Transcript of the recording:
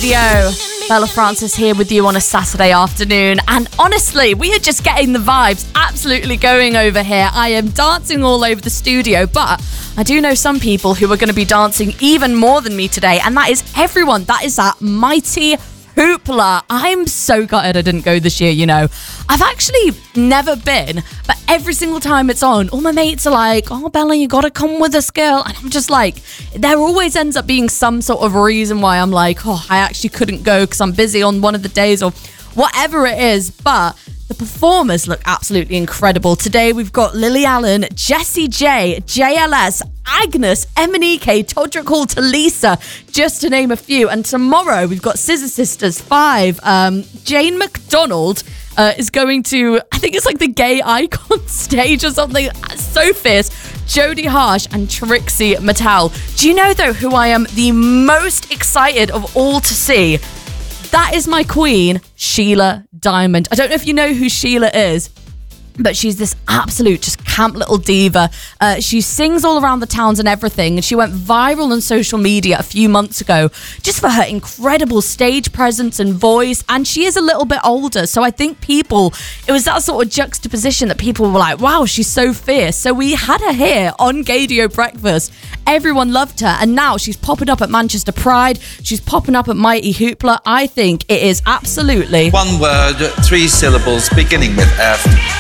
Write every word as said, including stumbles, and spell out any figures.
Radio. Bella Francis here with you on a Saturday afternoon, and honestly, we are just getting the vibes absolutely going over here. I am dancing all over the studio, but I do know some people who are going to be dancing even more than me today, and that is everyone. That is that mighty Hoopla. I'm so gutted I didn't go this year, you know. I've actually never been, but every single time it's on, all my mates are like, oh, Bella, you gotta come with us, girl. And I'm just like, there always ends up being some sort of reason why I'm like, oh, I actually couldn't go because I'm busy on one of the days or whatever it is. But the performers look absolutely incredible. Today we've got Lily Allen, Jessie J, J L S, Agnes, M N E K, Todrick Hall, Talisa, just to name a few. And tomorrow we've got Scissor Sisters five. Um, Jane McDonald uh, is going to, I think it's like the gay icon stage or something. So fierce. Jodie Harsh and Trixie Mattel. Do you know though who I am the most excited of all to see? That is my queen, Sheila Diamond. I don't know if you know who Sheila is, but she's this absolute just camp little diva. Uh, she sings all around the towns and everything, and she went viral on social media a few months ago just for her incredible stage presence and voice, and she is a little bit older, so I think people, it was that sort of juxtaposition that people were like, wow, she's so fierce. So we had her here on Gaydio Breakfast. Everyone loved her, and now she's popping up at Manchester Pride. She's popping up at Mighty Hoopla. I think it is absolutely... One word, three syllables, beginning with F.